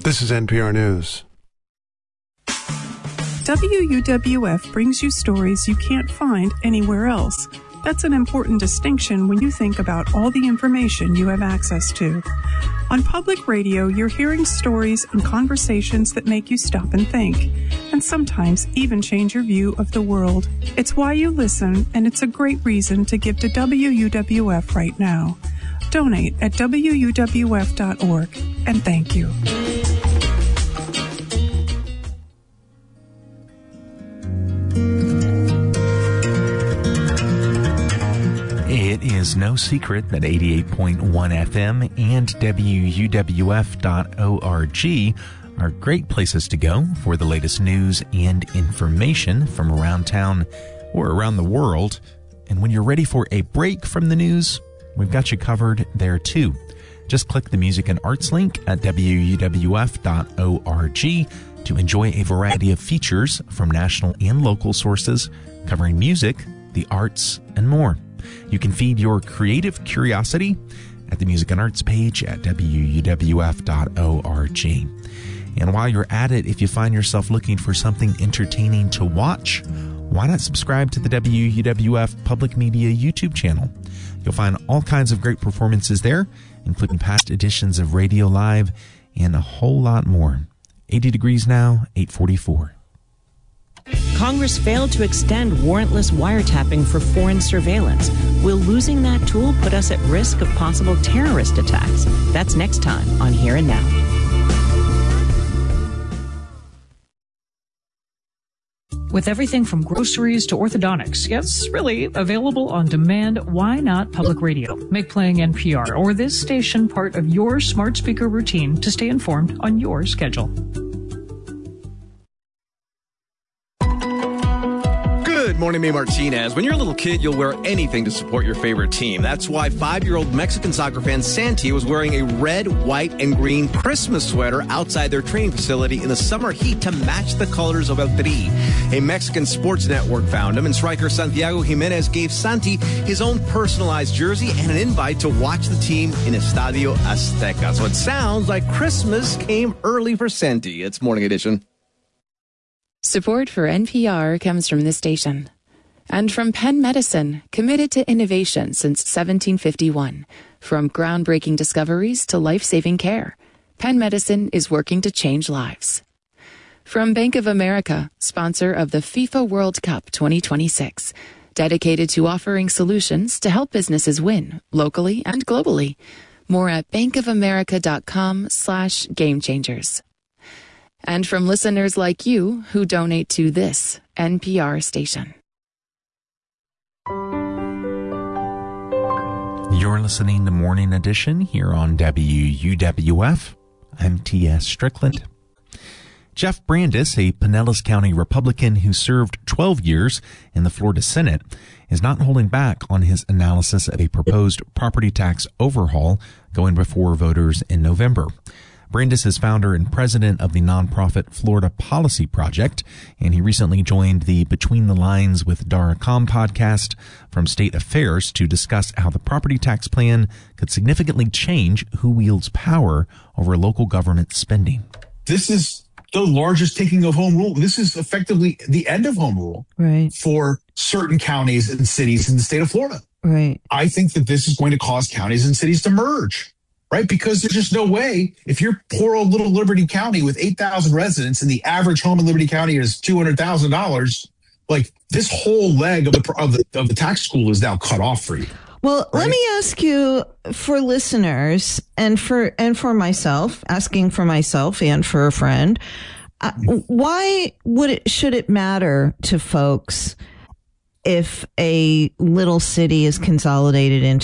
This is NPR News. WUWF brings you stories you can't find anywhere else. That's an important distinction when you think about all the information you have access to. On public radio, you're hearing stories and conversations that make you stop and think, and sometimes even change your view of the world. It's why you listen, and it's a great reason to give to WUWF right now. Donate at WUWF.org, and thank you. It is no secret that 88.1 FM and WUWF.org are great places to go for the latest news and information from around town or around the world. And when you're ready for a break from the news, we've got you covered there too. Just click the music and arts link at WUWF.org to enjoy a variety of features from national and local sources covering music, the arts, and more. You can feed your creative curiosity at the Music and Arts page at WUWF.org. And while you're at it, if you find yourself looking for something entertaining to watch, why not subscribe to the WUWF Public Media YouTube channel? You'll find all kinds of great performances there, including past editions of Radio Live and a whole lot more. 80 degrees now, 8:44. Congress failed to extend warrantless wiretapping for foreign surveillance. Will losing that tool put us at risk of possible terrorist attacks? That's next time on Here and Now. With everything from groceries to orthodontics, yes, really available on demand, why not public radio? Make playing NPR or this station part of your smart speaker routine to stay informed on your schedule. Good morning, May Martinez. When you're a little kid, you'll wear anything to support your favorite team. That's why 5-year-old Mexican soccer fan Santi was wearing a red, white, and green Christmas sweater outside their training facility in the summer heat to match the colors of El Tri. A Mexican sports network found him, and striker Santiago Jimenez gave Santi his own personalized jersey and an invite to watch the team in Estadio Azteca. So it sounds like Christmas came early for Santi. It's Morning Edition. Support for NPR comes from this station and from Penn Medicine, committed to innovation since 1751. From groundbreaking discoveries to life-saving care, Penn Medicine is working to change lives. From Bank of America, sponsor of the FIFA World Cup 2026, dedicated to offering solutions to help businesses win locally and globally. More at bankofamerica.com/gamechangers. And from listeners like you who donate to this NPR station. You're listening to Morning Edition here on WUWF. I'm T.S. Strickland. Jeff Brandes, a Pinellas County Republican who served 12 years in the Florida Senate, is not holding back on his analysis of a proposed property tax overhaul going before voters in November. Brandes is founder and president of the nonprofit Florida Policy Project, and he recently joined the Between the Lines with Dara Kham podcast from State Affairs to discuss how the property tax plan could significantly change who wields power over local government spending. This is the largest taking of home rule. This is effectively the end of home rule for certain counties and cities in the state of Florida. Right. I think that this is going to cause counties and cities to merge. Right? Because there's just no way, if you're poor old little Liberty County with 8,000 residents and the average home in Liberty County is $200,000, like this whole leg of the tax school is now cut off for you. Well, right? Let me ask you, for listeners and for myself, asking for myself and for a friend, why should it matter to folks if a little city is consolidated into